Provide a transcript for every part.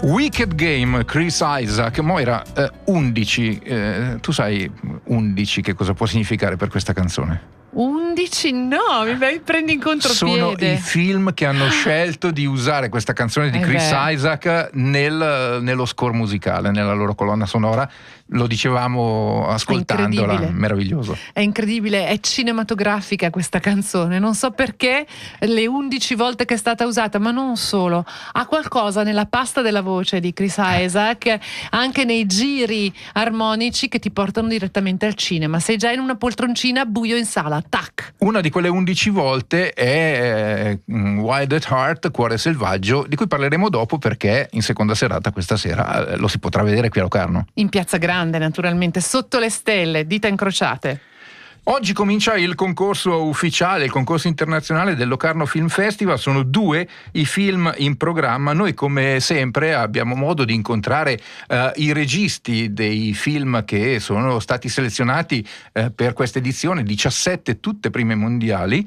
Wicked Game, Chris Isaak. Moira, 11, tu sai 11 che cosa può significare per questa canzone? 11? No, mi prendi in contropiede. Sono i film che hanno scelto di usare questa canzone di Chris Isaak nello score musicale, nella loro colonna sonora. Lo dicevamo ascoltandola, meraviglioso. È incredibile, è cinematografica questa canzone. Non so perché le 11 volte che è stata usata, ma non solo. Ha qualcosa nella pasta della voce di Chris Isaak, anche nei giri armonici che ti portano direttamente al cinema. Sei già in una poltroncina, buio in sala, tac. Una di quelle 11 volte è Wild at Heart, Cuore selvaggio, di cui parleremo dopo perché in seconda serata questa sera lo si potrà vedere qui a Locarno. In Piazza Grande, naturalmente, sotto le stelle, dita incrociate. Oggi comincia il concorso ufficiale, il concorso internazionale del Locarno Film Festival. Sono 2 i film in programma. Noi, come sempre, abbiamo modo di incontrare i registi dei film che sono stati selezionati per questa edizione, 17 tutte prime mondiali,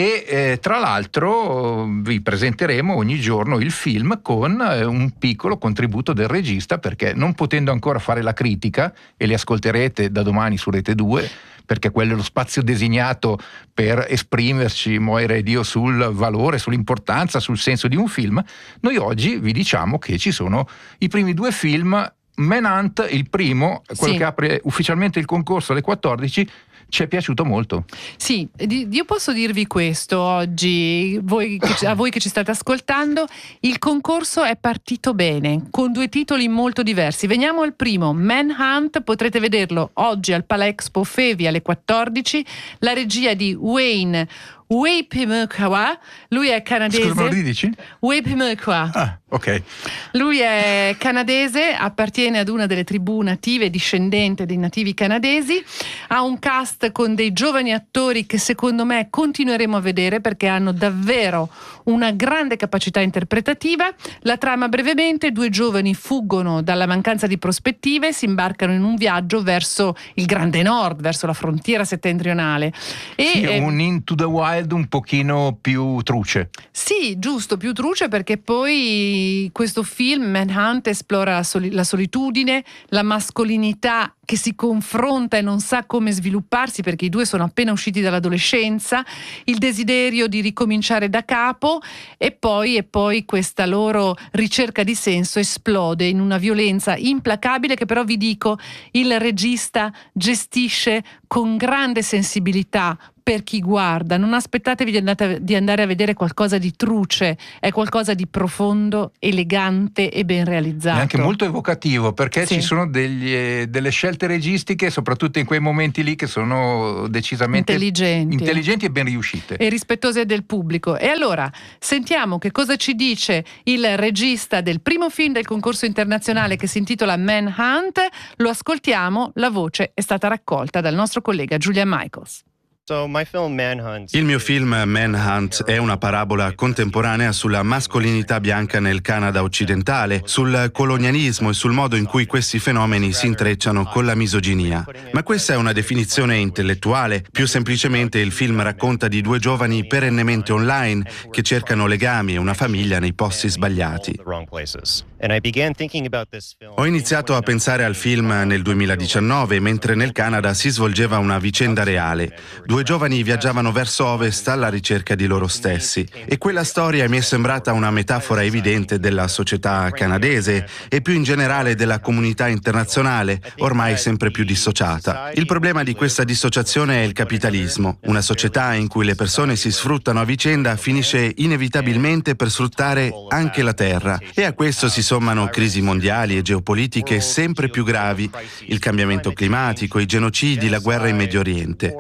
e tra l'altro vi presenteremo ogni giorno il film con un piccolo contributo del regista, perché non potendo ancora fare la critica, e li ascolterete da domani su Rete 2, perché quello è lo spazio designato per esprimerci, Moira ed io, sul valore, sull'importanza, sul senso di un film. Noi oggi vi diciamo che ci sono i primi 2 film. Manhunt, il primo, quello che apre ufficialmente il concorso alle 14, ci è piaciuto molto. Sì, io posso dirvi questo oggi, a voi che ci state ascoltando: il concorso è partito bene, con 2 titoli molto diversi. Veniamo al primo, Manhunt. Potrete vederlo oggi al Palexpo Fevi alle 14, la regia di Wayne Wepimukwa. Lui è canadese. Scusa, me lo ridici? Wepimukwa. Ah, ok. Lui è canadese, appartiene ad una delle tribù native, discendente dei nativi canadesi. Ha un cast con dei giovani attori che secondo me continueremo a vedere perché hanno davvero una grande capacità interpretativa. La trama brevemente: 2 giovani fuggono dalla mancanza di prospettive, si imbarcano in un viaggio verso il grande nord, verso la frontiera settentrionale. Un Into the Wild un pochino più truce. Sì, giusto, più truce, perché poi questo film, Manhunt, esplora la solitudine, la mascolinità che si confronta e non sa come svilupparsi perché i 2 sono appena usciti dall'adolescenza, il desiderio di ricominciare da capo e poi questa loro ricerca di senso esplode in una violenza implacabile che però, vi dico, il regista gestisce con grande sensibilità. Per chi guarda, non aspettatevi di andare a vedere qualcosa di truce, è qualcosa di profondo, elegante e ben realizzato. È anche molto evocativo, perché ci sono delle scelte registiche, soprattutto in quei momenti lì, che sono decisamente intelligenti e ben riuscite. E rispettose del pubblico. E allora, sentiamo che cosa ci dice il regista del primo film del concorso internazionale che si intitola Manhunt. Lo ascoltiamo, la voce è stata raccolta dal nostro collega Julian Michaels. Il mio film Manhunt è una parabola contemporanea sulla mascolinità bianca nel Canada occidentale, sul colonialismo e sul modo in cui questi fenomeni si intrecciano con la misoginia. Ma questa è una definizione intellettuale. Più semplicemente il film racconta di 2 giovani perennemente online che cercano legami e una famiglia nei posti sbagliati. Ho iniziato a pensare al film nel 2019, mentre nel Canada si svolgeva una vicenda reale. 2 giovani viaggiavano verso ovest alla ricerca di loro stessi e quella storia mi è sembrata una metafora evidente della società canadese e più in generale della comunità internazionale, ormai sempre più dissociata. Il problema di questa dissociazione è il capitalismo. Una società in cui le persone si sfruttano a vicenda finisce inevitabilmente per sfruttare anche la terra, e a questo si sommano crisi mondiali e geopolitiche sempre più gravi, il cambiamento climatico, i genocidi, la guerra in Medio Oriente.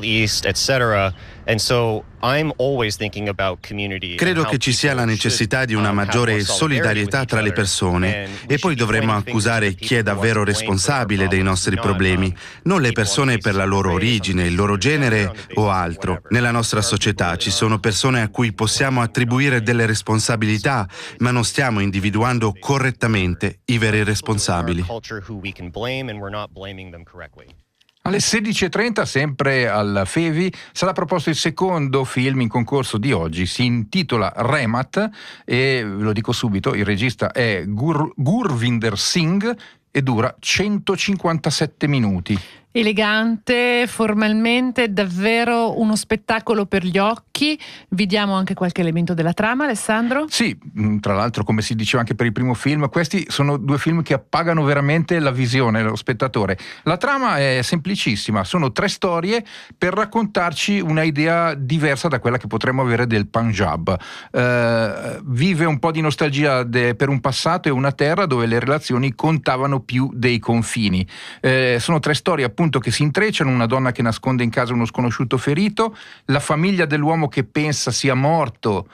Credo che ci sia la necessità di una maggiore solidarietà tra le persone, e poi dovremmo accusare chi è davvero responsabile dei nostri problemi, non le persone per la loro origine, il loro genere o altro. Nella nostra società ci sono persone a cui possiamo attribuire delle responsabilità, ma non stiamo individuando correttamente i veri responsabili. Alle 16.30, sempre al Fevi, sarà proposto il secondo film in concorso di oggi. Si intitola Remat e, ve lo dico subito, il regista è Gurvinder Singh e dura 157 minuti. Elegante, formalmente, davvero uno spettacolo per gli occhi. Vi diamo anche qualche elemento della trama, Alessandro? Sì, tra l'altro, come si diceva anche per il primo film, questi sono due film che appagano veramente la visione dello spettatore. La trama è semplicissima, sono 3 storie per raccontarci una idea diversa da quella che potremmo avere del Punjab. Vive un po' di nostalgia per un passato e una terra dove le relazioni contavano più dei confini. Sono 3 storie appunto che si intrecciano: una donna che nasconde in casa uno sconosciuto ferito, la famiglia dell'uomo che pensa sia morto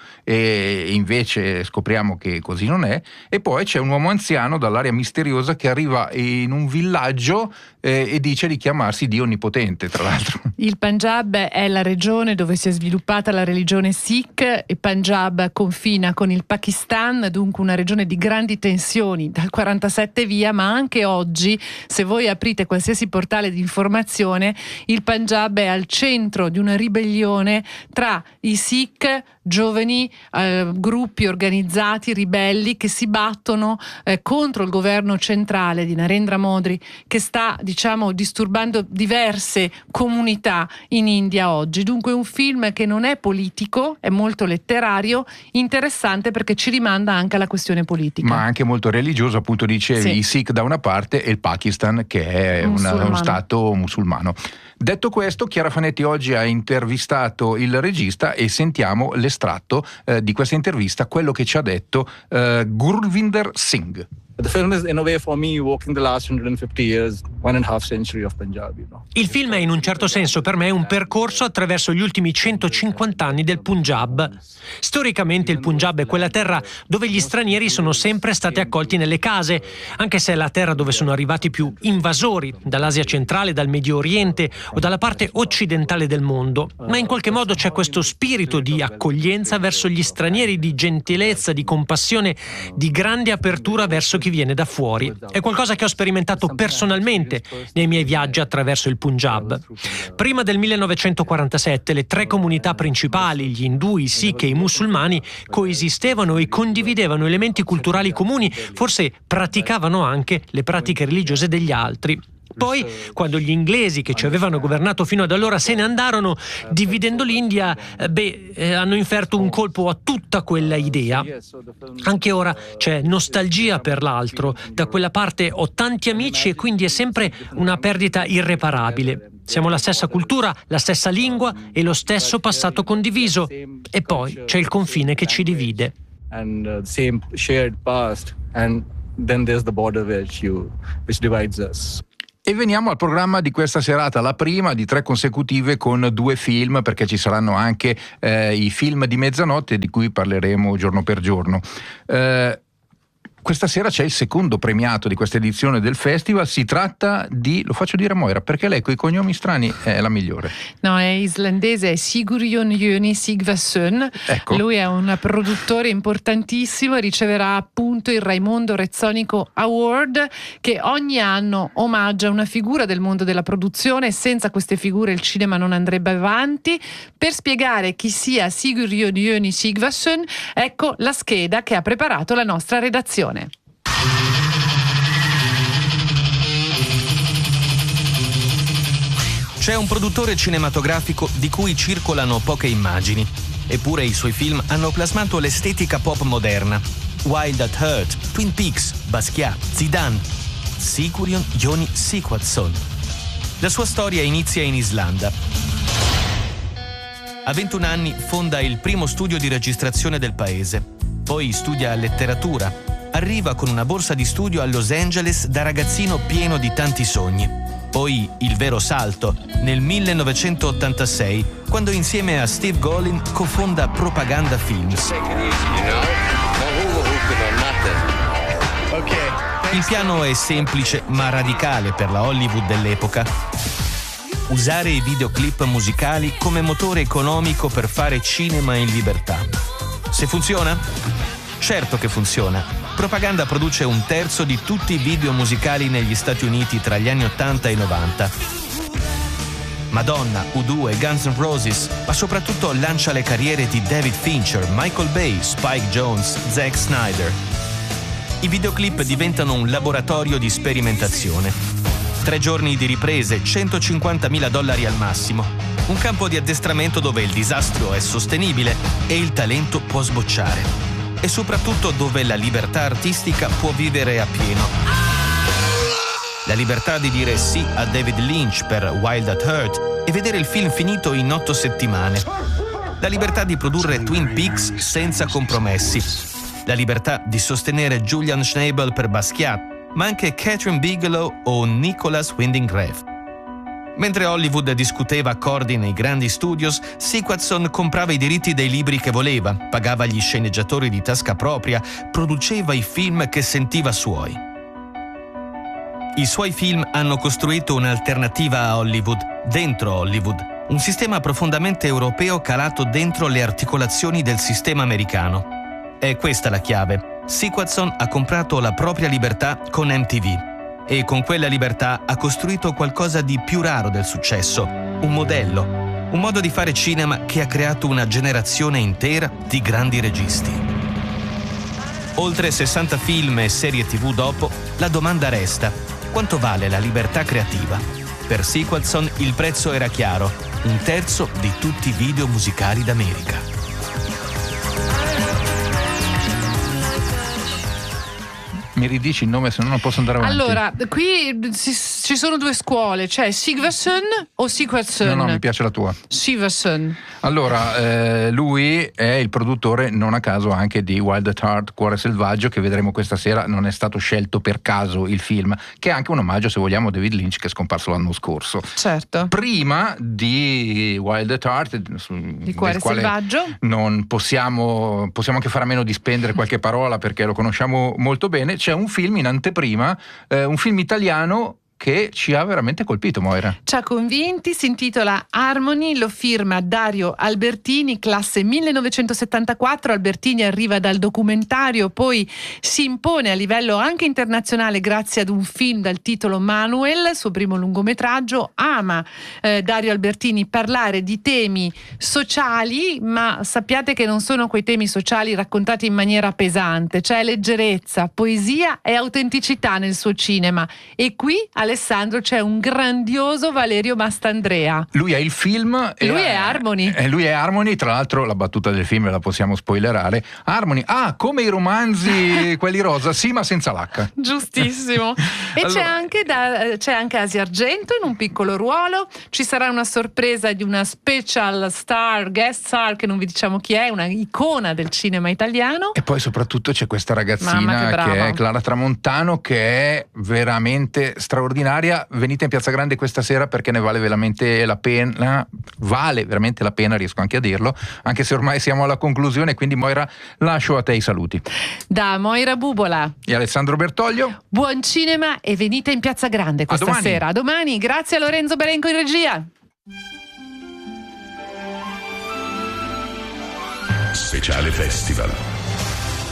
e invece scopriamo che così non è, e poi c'è un uomo anziano dall'area misteriosa che arriva in un villaggio e dice di chiamarsi Dio Onnipotente, tra l'altro. Il Punjab è la regione dove si è sviluppata la religione Sikh, e Punjab confina con il Pakistan, dunque una regione di grandi tensioni dal 47 via, ma anche oggi, se voi aprite qualsiasi portale di informazione, il Punjab è al centro di una ribellione tra i Sikh, giovani gruppi organizzati, ribelli, che si battono contro il governo centrale di Narendra Modi, che sta, diciamo, disturbando diverse comunità in India oggi. Dunque un film che non è politico, è molto letterario, interessante perché ci rimanda anche alla questione politica. Ma anche molto religioso, appunto dicevi, sì. I Sikh da una parte e il Pakistan che è uno stato musulmano. Detto questo, Chiara Fanetti oggi ha intervistato il regista e sentiamo l'estratto di questa intervista, quello che ci ha detto Gurvinder Singh. The film is in a way for me walking the last 150 years, 1.5 century of Punjab, you know. Il film è in un certo senso per me un percorso attraverso gli ultimi 150 anni del Punjab. Storicamente il Punjab è quella terra dove gli stranieri sono sempre stati accolti nelle case, anche se è la terra dove sono arrivati più invasori, dall'Asia centrale, dal Medio Oriente o dalla parte occidentale del mondo. Ma in qualche modo c'è questo spirito di accoglienza verso gli stranieri, di gentilezza, di compassione, di grande apertura verso chi viene da fuori. È qualcosa che ho sperimentato personalmente nei miei viaggi attraverso il Punjab. Prima del 1947 le 3 comunità principali, gli indù, i sikh e i musulmani, coesistevano e condividevano elementi culturali comuni, forse praticavano anche le pratiche religiose degli altri. Poi, quando gli inglesi che ci avevano governato fino ad allora se ne andarono, dividendo l'India, hanno inferto un colpo a tutta quella idea. Anche ora c'è nostalgia per l'altro. Da quella parte ho tanti amici e quindi è sempre una perdita irreparabile. Siamo la stessa cultura, la stessa lingua e lo stesso passato condiviso. E poi c'è il confine che ci divide. And same shared past, and then there's the border which divides us. E veniamo al programma di questa serata, la prima di 3 consecutive con 2 film, perché ci saranno anche i film di mezzanotte di cui parleremo giorno per giorno. Questa sera c'è il secondo premiato di questa edizione del festival. Si tratta di, lo faccio dire a Moira perché lei con i cognomi strani è la migliore. No, è islandese, è Sigurjón Jöni Sigvason. Ecco. Lui è un produttore importantissimo e riceverà appunto il Raimondo Rezzonico Award, che ogni anno omaggia una figura del mondo della produzione. Senza queste figure il cinema non andrebbe avanti. Per spiegare chi sia Sigurjón Jöni Sigvason, ecco la scheda che ha preparato la nostra redazione. C'è un produttore cinematografico di cui circolano poche immagini, eppure i suoi film hanno plasmato l'estetica pop moderna. Wild at Heart, Twin Peaks, Basquiat, Zidane. Sigurjón Jöni Sigvason. La sua storia inizia in Islanda. A 21 anni fonda il primo studio di registrazione del paese. Poi studia letteratura. Arriva con una borsa di studio a Los Angeles da ragazzino pieno di tanti sogni. Poi il vero salto, nel 1986, quando insieme a Steve Golin cofonda Propaganda Films. Il piano è semplice ma radicale per la Hollywood dell'epoca. Usare i videoclip musicali come motore economico per fare cinema in libertà. Se funziona? Certo che funziona. Propaganda produce 1/3 di tutti i video musicali negli Stati Uniti tra gli anni 80 e 90. Madonna, U2, Guns N' Roses, ma soprattutto lancia le carriere di David Fincher, Michael Bay, Spike Jonze, Zack Snyder. I videoclip diventano un laboratorio di sperimentazione. 3 giorni di riprese, $150.000 al massimo. Un campo di addestramento dove il disastro è sostenibile e il talento può sbocciare. E soprattutto dove la libertà artistica può vivere a pieno. La libertà di dire sì a David Lynch per Wild at Heart e vedere il film finito in 8 settimane. La libertà di produrre Twin Peaks senza compromessi. La libertà di sostenere Julian Schnabel per Basquiat, ma anche Catherine Bigelow o Nicholas Winding Refn. Mentre Hollywood discuteva accordi nei grandi studios, Sequatson comprava i diritti dei libri che voleva, pagava gli sceneggiatori di tasca propria, produceva i film che sentiva suoi. I suoi film hanno costruito un'alternativa a Hollywood, dentro Hollywood, un sistema profondamente europeo calato dentro le articolazioni del sistema americano. È questa la chiave. Sequatson ha comprato la propria libertà con MTV e con quella libertà ha costruito qualcosa di più raro del successo, un modello, un modo di fare cinema che ha creato una generazione intera di grandi registi. Oltre 60 film e serie TV dopo, la domanda resta: quanto vale la libertà creativa? Per Sequatson il prezzo era chiaro, 1/3 di tutti i video musicali d'America. Mi ridici il nome, se no non posso andare avanti. Allora, qui ci sono 2 scuole, cioè Sigvarsson o Sequatson? No, mi piace la tua. Sigvarsson. Allora, lui è il produttore, non a caso, anche di Wild at Heart, Cuore selvaggio, che vedremo questa sera. Non è stato scelto per caso il film, che è anche un omaggio, se vogliamo, a David Lynch, che è scomparso l'anno scorso. Certo. Prima di Wild at Heart, di Cuore selvaggio, non possiamo anche fare a meno di spendere qualche parola perché lo conosciamo molto bene. C'è un film in anteprima, un film italiano che ci ha veramente colpito, Moira. Ci ha convinti, si intitola Harmony, lo firma Dario Albertini, classe 1974. Albertini arriva dal documentario, poi si impone a livello anche internazionale grazie ad un film dal titolo Manuel, suo primo lungometraggio. Ama Dario Albertini parlare di temi sociali, ma sappiate che non sono quei temi sociali raccontati in maniera pesante, c'è leggerezza, poesia e autenticità nel suo cinema. E qui Alessandro c'è un grandioso Valerio Mastandrea. Lui è il film e lui è Harmony. Lui è Harmony, tra l'altro la battuta del film la possiamo spoilerare. Harmony, come i romanzi quelli rosa, sì, ma senza l'H. Giustissimo. E allora, c'è anche Asia Argento in un piccolo ruolo. Ci sarà una sorpresa di una special star, guest star, che non vi diciamo chi è, una icona del cinema italiano. E poi soprattutto c'è questa ragazzina che è Clara Tramontano, che è veramente straordinaria. Venite in Piazza Grande questa sera perché ne vale veramente la pena, riesco anche a dirlo, anche se ormai siamo alla conclusione. Quindi Moira, lascio a te i saluti. Da Moira Bubola e Alessandro Bertoglio, buon cinema e venite in Piazza Grande questa sera. A domani, grazie a Lorenzo Berenco in regia. Speciale Festival.